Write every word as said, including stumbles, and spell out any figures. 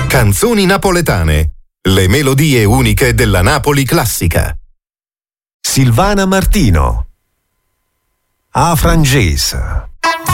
Canzoni napoletane. Le melodie uniche della Napoli classica. Silvana Martino. A Frangesa.